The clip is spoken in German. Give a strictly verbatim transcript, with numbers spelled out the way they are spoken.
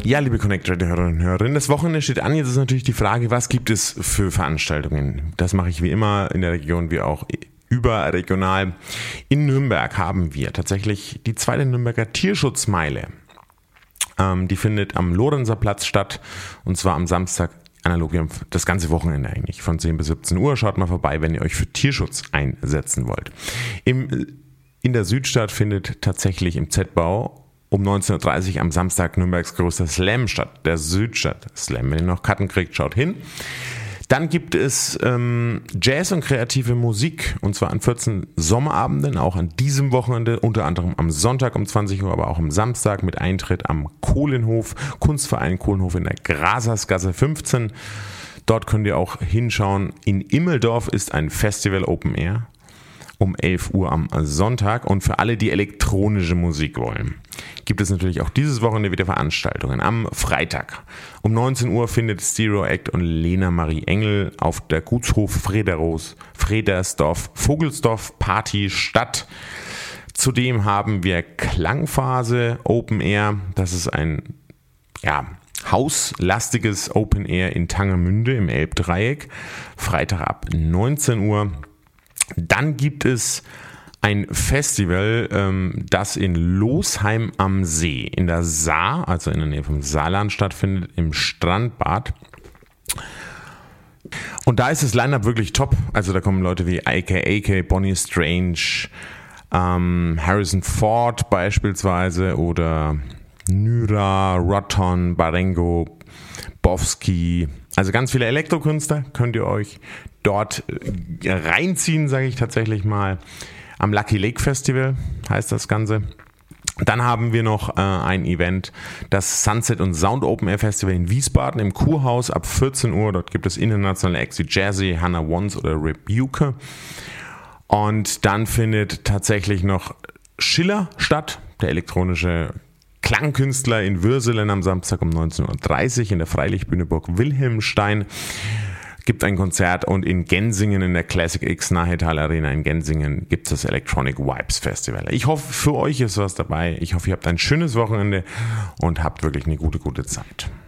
Ja, liebe Connect-Radio-Hörerinnen und Hörer, das Wochenende steht an. Jetzt ist natürlich die Frage, was gibt es für Veranstaltungen? Das mache ich wie immer in der Region, wie auch überregional. In Nürnberg haben wir tatsächlich die zweite Nürnberger Tierschutzmeile. Ähm, die findet am Lorenzer Platz statt, und zwar am Samstag, analog das ganze Wochenende eigentlich, von zehn bis siebzehn Uhr. Schaut mal vorbei, wenn ihr euch für Tierschutz einsetzen wollt. Im, in der Südstadt findet tatsächlich im Z-Bau um neunzehn Uhr dreißig am Samstag Nürnbergs größter Slam statt, der Südstadt Slam. Wenn ihr noch Karten kriegt, schaut hin. Dann gibt es ähm, Jazz und kreative Musik, und zwar an vierzehn Sommerabenden, auch an diesem Wochenende, unter anderem am Sonntag um zwanzig Uhr, aber auch am Samstag mit Eintritt am Kohlenhof, Kunstverein Kohlenhof in der Grasersgasse fünfzehn. Dort könnt ihr auch hinschauen. In Immeldorf ist ein Festival Open Air um elf Uhr am Sonntag, und für alle, die elektronische Musik wollen, gibt es natürlich auch dieses Wochenende wieder Veranstaltungen. Am Freitag um neunzehn Uhr findet Stereo Act und Lena Marie Engel auf der Gutshof Frederos, Fredersdorf, Vogelsdorf Party statt. Zudem haben wir Klangphase Open Air. Das ist ein ja, hauslastiges Open Air in Tangermünde im Elbdreieck. Freitag ab neunzehn Uhr. Dann gibt es ein Festival, ähm, das in Losheim am See, in der Saar, also in der Nähe vom Saarland stattfindet, im Strandbad. Und da ist das Line-Up wirklich top. Also da kommen Leute wie I K A K, Bonnie Strange, ähm, Harrison Ford beispielsweise oder Nyra, Roton, Barengo, Bowski. Also ganz viele Elektrokünstler könnt ihr euch dort reinziehen, sage ich tatsächlich mal. Am Lucky Lake Festival heißt das Ganze. Dann haben wir noch äh, ein Event, das Sunset und Sound Open Air Festival in Wiesbaden im Kurhaus ab vierzehn Uhr. Dort gibt es internationale Acts wie Jazzy, Hannah Wons oder Rebuke. Und dann findet tatsächlich noch Schiller statt, der elektronische Klangkünstler in Würselen am Samstag um neunzehn Uhr dreißig in der Freilichtbühne Burg Wilhelmstein. Gibt ein Konzert, und in Gensingen in der Classic X Nahetal Arena in Gensingen gibt es das Electronic Vibes Festival. Ich hoffe, für euch ist was dabei. Ich hoffe, ihr habt ein schönes Wochenende und habt wirklich eine gute, gute Zeit.